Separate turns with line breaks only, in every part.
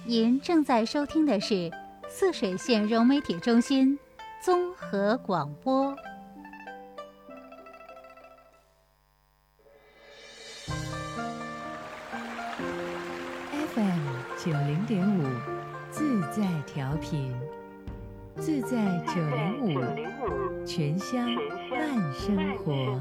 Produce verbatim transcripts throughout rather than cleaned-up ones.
您正在收听的是泗水县融媒体中心综合广播。
F M 九零点五，自在调频，自在九零五，全乡慢生活。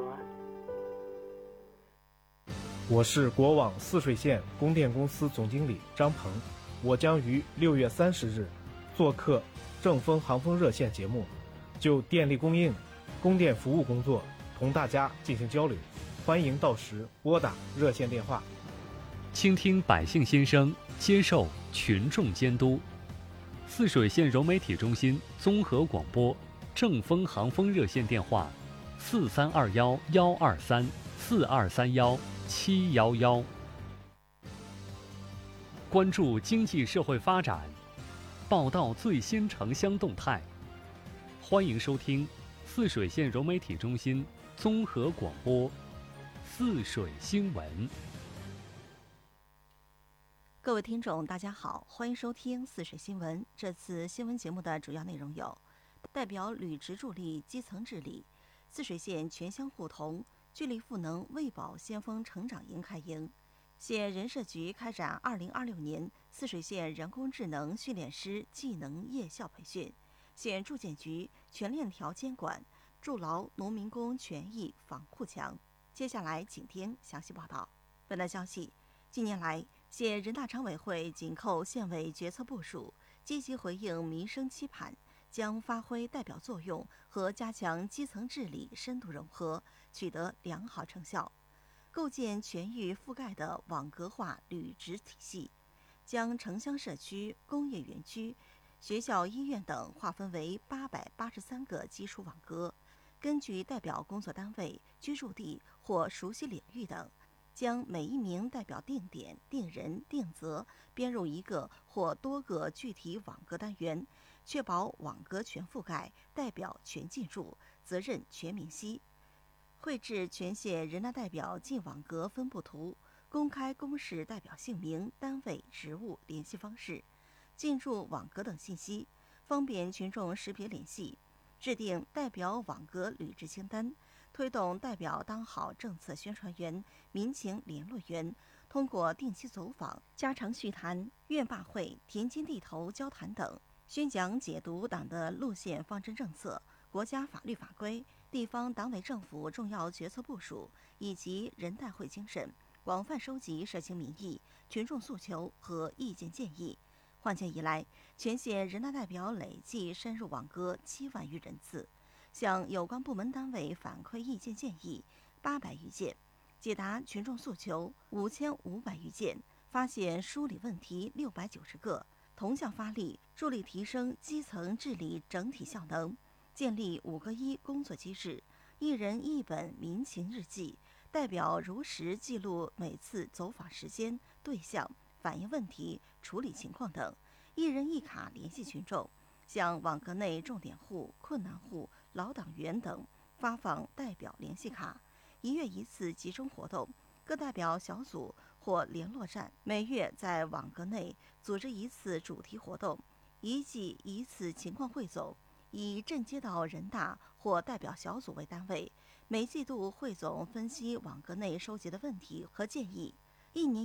我是国网泗水县供电公司总经理张鹏，我将于六月三十日做客正风航风热线节目，就电力供应、供电服务工作同大家进行交流，欢迎到时拨打热线电话。
倾听百姓心声，接受群众监督。泗水县融媒体中心综合广播正风航风热线电话：四三二幺幺二三四二三幺七幺幺。关注经济社会发展，报道最新城乡动态。欢迎收听泗水县融媒体中心综合广播泗水新闻。
各位听众大家好，欢迎收听泗水新闻。这次新闻节目的主要内容有：代表履职助力基层治理，泗水县全乡互同聚力赋能喂饱先锋成长营开营，县人社局开展二零二六年泗水县人工智能训练师技能夜校培训，县住建局全链条监管，筑牢农民工权益防护墙。接下来请听详细报道。本台消息，近年来，县人大常委会紧扣县委决策部署，积极回应民生期盼，将发挥代表作用和加强基层治理深度融合，取得良好成效，构建全域覆盖的网格化履职体系，将城乡社区、工业园区、学校、医院等划分为八百八十三个基础网格，根据代表工作单位、居住地或熟悉领域等，将每一名代表定点、定人、定责编入一个或多个具体网格单元，确保网格全覆盖、代表全进驻、责任全明晰。绘制全县人大代表进网格分布图，公开公示代表姓名、单位、职务、联系方式、进驻网格等信息，方便群众识别联系。制定代表网格履职清单，推动代表当好政策宣传员、民情联络员，通过定期走访、家常叙谈、院坝会、田间地头交谈等，宣讲解读党的路线方针政策、国家法律法规、地方党委政府重要决策部署以及人代会精神，广泛收集社情民意、群众诉求和意见建议。换届以来，全县人大代表累计深入网格七万余人次，向有关部门单位反馈意见建议八百余件，解答群众诉求五千五百余件，发现梳理问题六百九十个，同向发力，助力提升基层治理整体效能。建立五个一工作机制，一人一本民情日记，代表如实记录每次走访时间、对象、反映问题、处理情况等，一人一卡联系群众，向网格内重点户、困难户、老党员等发放代表联系卡，一月一次集中活动，各代表小组或联络站每月在网格内组织一次主题活动，一季一次情况汇总，以镇街道人大或代表小组为单位，每季度汇总分析网格内收集的问题和建议，一年